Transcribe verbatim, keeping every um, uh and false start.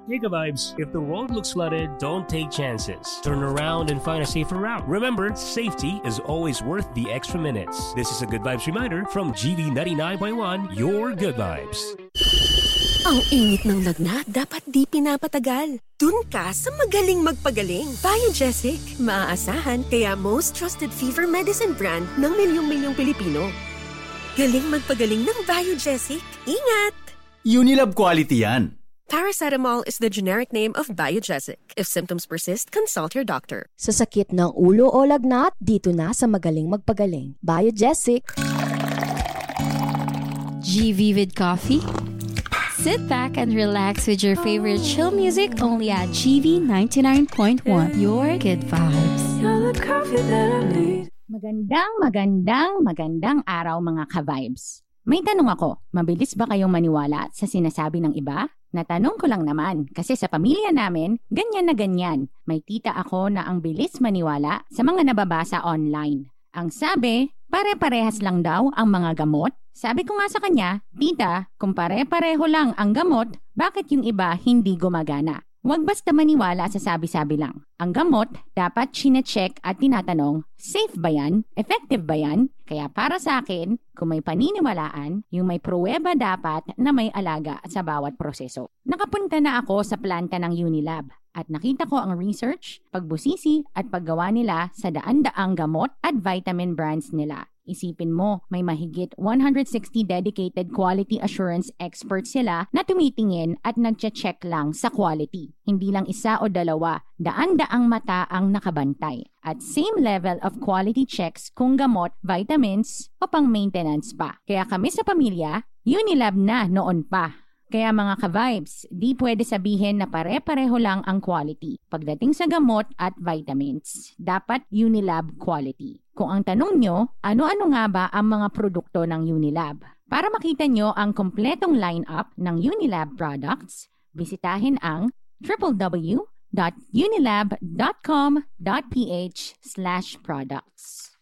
Giga Vibes, if the road looks flooded, don't take chances. Turn around and find a safer route. Remember, safety is always worth the extra minutes. This is a Good Vibes reminder from G V ninety-nine point one, your Good Vibes. Ang init ng lagnat, dapat di pinapatagal. Dun ka sa magaling magpagaling. Biogesic, maaasahan, kaya most trusted fever medicine brand ng milyong-milyong Pilipino. Galing magpagaling ng Biogesic. Ingat! Unilab quality yan. Paracetamol is the generic name of Biogesic. If symptoms persist, consult your doctor. Sa sakit ng ulo o lagnat, dito na sa magaling magpagaling. Biogesic. G Vivid Coffee. Sit back and relax with your favorite chill music only at G V ninety-nine point one. Your good vibes. You're the coffee that I need. Magandang, magandang, magandang araw mga ka-vibes. May tanong ako, mabilis ba kayong maniwala sa sinasabi ng iba? Natanong ko lang naman kasi sa pamilya namin, ganyan na ganyan. May tita ako na ang bilis maniwala sa mga nababasa online. Ang sabi, pare-parehas lang daw ang mga gamot. Sabi ko nga sa kanya, tita, kung pare-pareho lang ang gamot, bakit yung iba hindi gumagana? Huwag basta maniwala sa sabi-sabi lang. Ang gamot, dapat chine-check at tinatanong, safe ba yan? Effective ba yan? Kaya para sa akin, kung may paniniwalaan, yung may pruweba dapat na may alaga sa bawat proseso. Nakapunta na ako sa planta ng Unilab at nakita ko ang research, pagbusisi at paggawa nila sa daan-daang gamot at vitamin brands nila. Isipin mo, may mahigit one hundred sixty dedicated quality assurance experts sila na tumitingin at nagche-check lang sa quality. Hindi lang isa o dalawa, daan-daang mata ang nakabantay. At same level of quality checks kung gamot, vitamins o pang maintenance pa. Kaya kami sa pamilya, Unilab na noon pa. Kaya mga ka-vibes, di pwede sabihin na pare-pareho lang ang quality. Pagdating sa gamot at vitamins, dapat Unilab quality. Kung ang tanong nyo, ano-ano nga ba ang mga produkto ng Unilab? Para makita nyo ang kompletong lineup ng Unilab products, bisitahin ang w w w dot unilab dot com dot p h slash products.